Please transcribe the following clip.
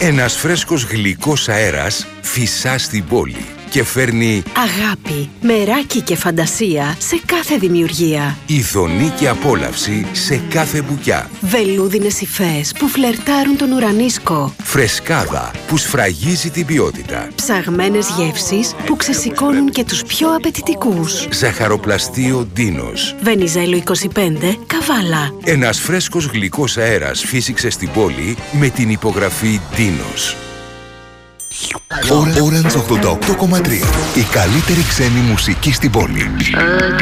Ένας φρέσκος γλυκός αέρας φυσά στην πόλη και φέρνει αγάπη, μεράκι και φαντασία σε κάθε δημιουργία. ειδονή και απόλαυση σε κάθε μπουκιά. Βελούδινες υφές που φλερτάρουν τον ουρανίσκο. Φρεσκάδα που σφραγίζει την ποιότητα. Ψαγμένες γεύσεις που ξεσηκώνουν και τους πιο απαιτητικούς. Ζαχαροπλαστείο Ντίνος. Βενιζέλο 25, Καβάλα. Ένας φρέσκος γλυκός αέρας φύσηξε στην πόλη με την υπογραφή Ντίνος. Orange 88,3. Η καλύτερη ξένη μουσική στην πόλη.